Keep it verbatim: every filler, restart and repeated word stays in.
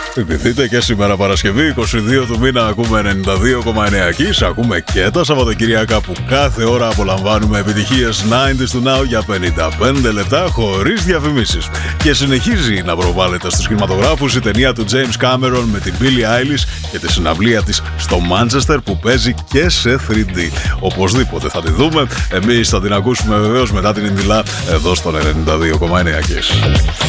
Θυμηθείτε και σήμερα Παρασκευή είκοσι δύο του μήνα ακούμε ενενήντα δύο κόμμα εννέα Kiss. Ακούμε και τα Σαββατοκυριακά που κάθε ώρα απολαμβάνουμε επιτυχίες ενενήντα του Now για πενήντα πέντε λεπτά χωρίς διαφημίσεις. Και συνεχίζει να προβάλλεται στους κινηματογράφους η ταινία του James Cameron με την Billie Eilish και τη συναυλία της στο Manchester που παίζει και σε θρι ντι. Οπωσδήποτε θα τη δούμε. Εμείς θα την ακούσουμε βεβαίως μετά την Ινδιλά εδώ στον ενενήντα δύο κόμμα εννέα Kiss.